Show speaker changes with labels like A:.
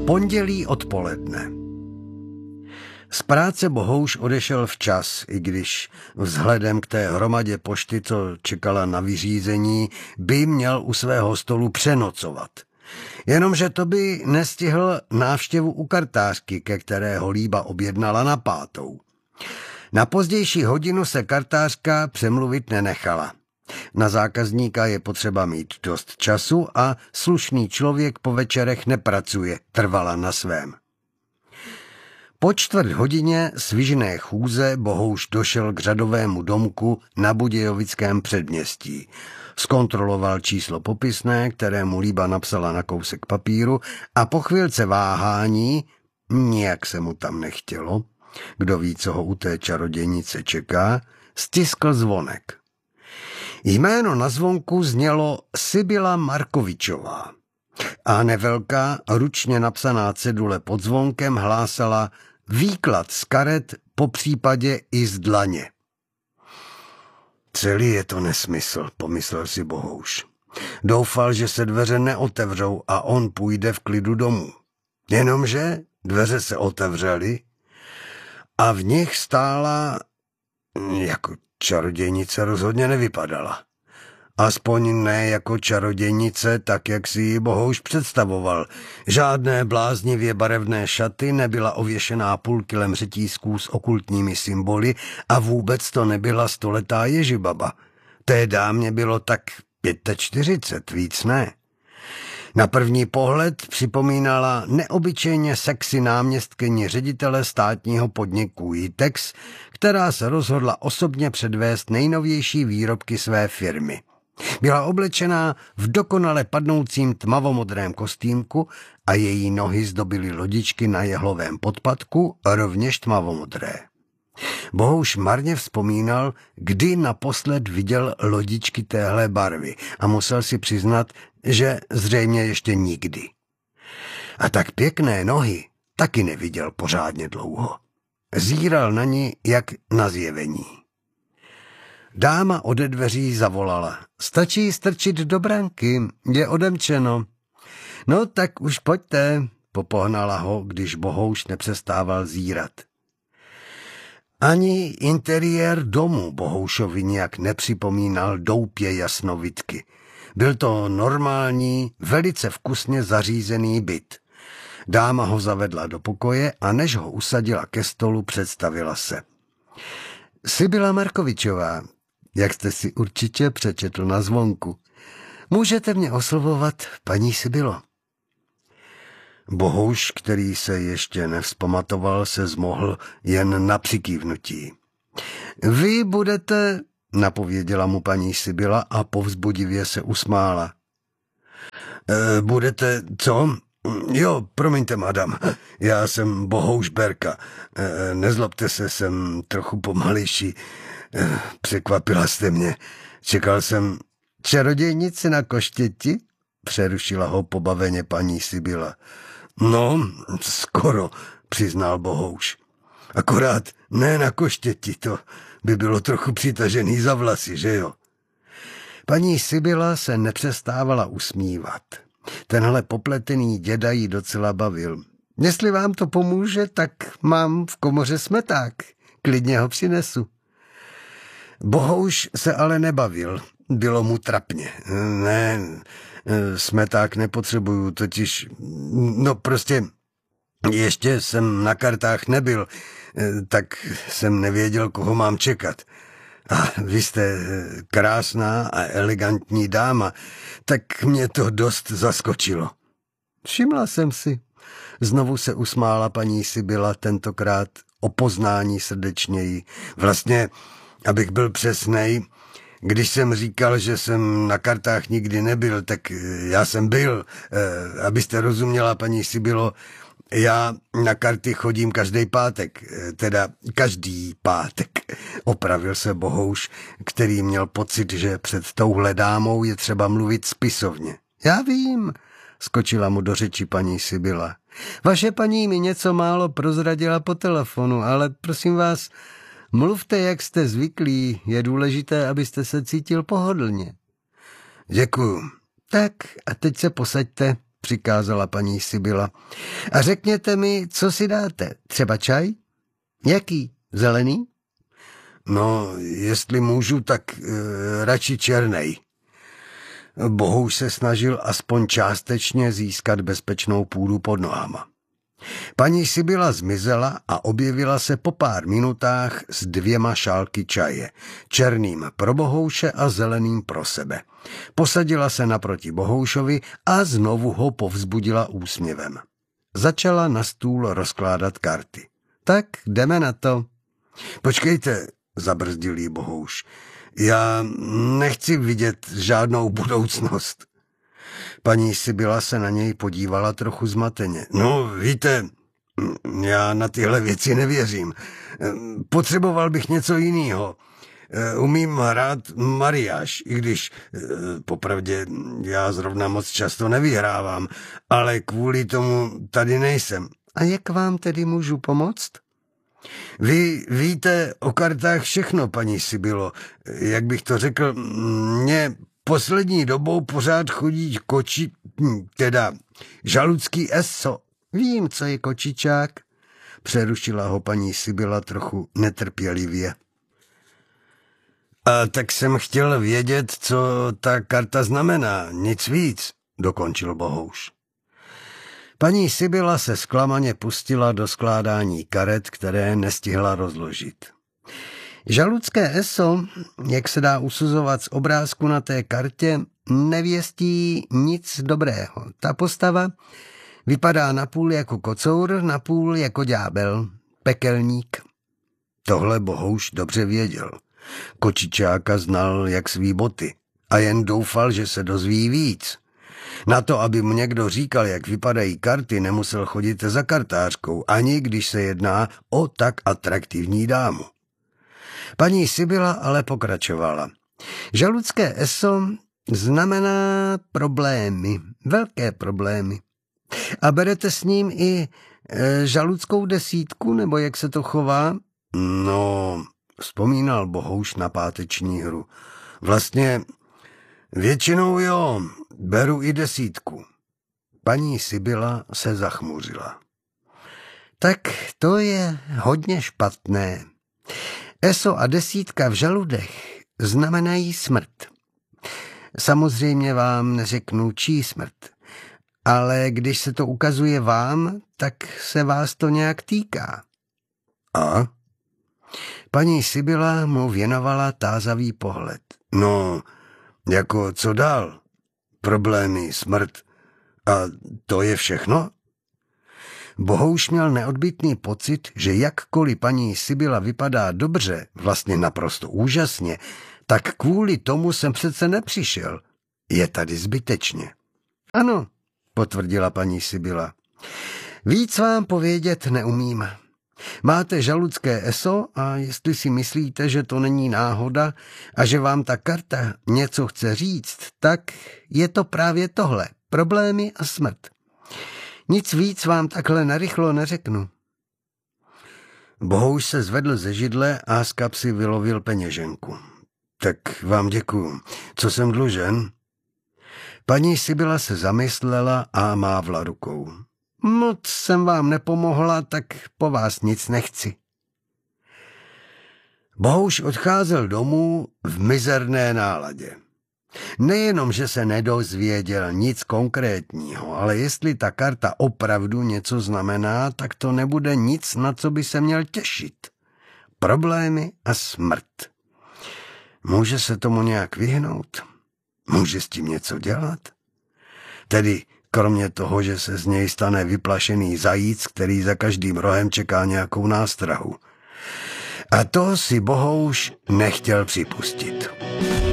A: Pondělí odpoledne. Z práce Bohouš odešel včas, i když vzhledem k té hromadě pošty, co čekala na vyřízení, by měl u svého stolu přenocovat. Jenomže to by nestihl návštěvu u kartářky, ke které ho Líba objednala na 5. Na pozdější hodinu se kartářka přemluvit nenechala. Na zákazníka je potřeba mít dost času a slušný člověk po večerech nepracuje, trvala na svém. Po 4:15 svižné chůze Bohouš došel k řadovému domku na Budějovickém předměstí. Zkontroloval číslo popisné, které mu Líba napsala na kousek papíru, a po chvilce váhání, nijak se mu tam nechtělo, kdo ví, co ho u té čarodějnice čeká, stiskl zvonek. Jméno na zvonku znělo Sibyla Markovičová a nevelká, ručně napsaná cedule pod zvonkem hlásala výklad z karet, popřípadě i z dlaně. Celý je to nesmysl, pomyslel si Bohouš. Doufal, že se dveře neotevřou a on půjde v klidu domů. Jenomže dveře se otevřely a v nich stála, jako čarodějnice rozhodně nevypadala. Aspoň ne jako čarodějnice, tak jak si ji Bohouš představoval. Žádné bláznivě barevné šaty, nebyla ověšená půlkilem řetízků s okultními symboly a vůbec to nebyla stoletá Ježibaba. Té dámě bylo tak 45, víc ne. Na první pohled připomínala neobyčejně sexy náměstkyni ředitele státního podniku Jitex, která se rozhodla osobně předvést nejnovější výrobky své firmy. Byla oblečená v dokonale padnoucím tmavomodrém kostýmku a její nohy zdobily lodičky na jehlovém podpatku, rovněž tmavomodré. Bohouš marně vzpomínal, kdy naposled viděl lodičky téhle barvy a musel si přiznat, že zřejmě ještě nikdy. A tak pěkné nohy taky neviděl pořádně dlouho. Zíral na ní jak na zjevení. Dáma ode dveří zavolala. Stačí strčit do branky, je odemčeno. No tak už pojďte, popohnala ho, když Bohouš nepřestával zírat. Ani interiér domu Bohoušovi nijak nepřipomínal doupě jasnovitky. Byl to normální, velice vkusně zařízený byt. Dáma ho zavedla do pokoje a než ho usadila ke stolu, představila se. Sibyla Markovičová, jak jste si určitě přečetl na zvonku. Můžete mě oslovovat paní Sibylo. Bohouš, který se ještě nevzpamatoval, se zmohl jen na přikývnutí. Vy budete, napověděla mu paní Sibyla a povzbudivě se usmála. Budete co? Jo, promiňte, madam, já jsem Bohouš Berka. Nezlobte se, jsem trochu pomalejší. Překvapila jste mě. Čekal jsem čarodějnici na koštěti? Přerušila ho pobaveně paní Sibyla. No, skoro, přiznal Bohouš. Akorát ne na koštěti, to by bylo trochu přitažený za vlasy, že jo? Paní Sibyla se nepřestávala usmívat. Tenhle popletený děda jí docela bavil. Jestli vám to pomůže, tak mám v komoře smeták. Klidně ho přinesu. Bohouš se ale nebavil. Bylo mu trapně. Ne, smeták nepotřebuju, totiž, no prostě, ještě jsem na kartách nebyl, tak jsem nevěděl, koho mám čekat. A vy jste krásná a elegantní dáma, tak mě to dost zaskočilo. Všimla jsem si. Znovu se usmála paní Sibyla, tentokrát o poznání srdečněji. Vlastně, abych byl přesnej, když jsem říkal, že jsem na kartách nikdy nebyl, tak já jsem byl. Abyste rozuměla, paní Sibylo, já na karty chodím každý pátek, teda každý pátek, opravil se Bohouš, který měl pocit, že před touhle dámou je třeba mluvit spisovně. Já vím, skočila mu do řeči paní Sibyla. Vaše paní mi něco málo prozradila po telefonu, ale prosím vás, mluvte, jak jste zvyklí, je důležité, abyste se cítil pohodlně. Děkuju. Tak a teď se posaďte, přikázala paní Sibyla. A řekněte mi, co si dáte? Třeba čaj? Jaký? Zelený? No, jestli můžu, tak radši černej. Bohouš se snažil aspoň částečně získat bezpečnou půdu pod nohama. Paní Sibyla zmizela a objevila se po pár minutách s 2 šálky čaje, černým pro Bohouše a zeleným pro sebe. Posadila se naproti Bohoušovi a znovu ho povzbudila úsměvem. Začala na stůl rozkládat karty. Tak jdeme na to. Počkejte, zabrzdil jí Bohouš. Já nechci vidět žádnou budoucnost. Paní Sibyla se na něj podívala trochu zmateně. No, víte, já na tyhle věci nevěřím. Potřeboval bych něco jiného. Umím hrát mariáš, i když popravdě já zrovna moc často nevyhrávám, ale kvůli tomu tady nejsem. A jak vám tedy můžu pomoct? Vy víte o kartách všechno, paní Sibylo. Jak bych to řekl, mě poslední dobou pořád chodí žaludský eso. Vím, co je kočičák, přerušila ho paní Sibyla trochu netrpělivě. A tak jsem chtěl vědět, co ta karta znamená, nic víc, dokončil Bohouš. Paní Sibyla se zklamaně pustila do skládání karet, které nestihla rozložit. Žaludské eso, jak se dá usuzovat z obrázku na té kartě, nevěstí nic dobrého. Ta postava vypadá napůl jako kocour, napůl jako ďábel, pekelník. Tohle Bohouš dobře věděl. Kočičáka znal jak svý boty a jen doufal, že se dozví víc. Na to, aby mu někdo říkal, jak vypadají karty, nemusel chodit za kartářkou, ani když se jedná o tak atraktivní dámu. Paní Sibyla ale pokračovala. Žaludské eso znamená problémy, velké problémy. A berete s ním i žaludskou desítku, nebo jak se to chová? No, vzpomínal Bohouš na páteční hru. Vlastně většinou jo, beru i desítku. Paní Sibyla se zachmuřila. Tak to je hodně špatné. Eso a desítka v žaludech znamenají smrt. Samozřejmě vám neřeknu, čí smrt, ale když se to ukazuje vám, tak se vás to nějak týká. A? Paní Sibyla mu věnovala tázavý pohled. No, jako co dál? Problémy, smrt. A to je všechno? Bohouš měl neodbytný pocit, že jakkoliv paní Sibyla vypadá dobře, vlastně naprosto úžasně, tak kvůli tomu jsem přece nepřišel. Je tady zbytečně. Ano, potvrdila paní Sibyla. Víc vám povědět neumím. Máte žaludské eso a jestli si myslíte, že to není náhoda a že vám ta karta něco chce říct, tak je to právě tohle. Problémy a smrt. Nic víc vám takhle narychlo neřeknu. Bohouš se zvedl ze židle a z kapsy vylovil peněženku. Tak vám děkuju. Co jsem dlužen? Paní Sibyla se zamyslela a mávla rukou. Moc jsem vám nepomohla, tak po vás nic nechci. Bohouš odcházel domů v mizerné náladě. Nejenom, že se nedozvěděl nic konkrétního, ale jestli ta karta opravdu něco znamená, tak to nebude nic, na co by se měl těšit. Problémy a smrt. Může se tomu nějak vyhnout? Může s tím něco dělat? Tedy kromě toho, že se z něj stane vyplašený zajíc, který za každým rohem čeká nějakou nástrahu. A to si Bohouš nechtěl připustit.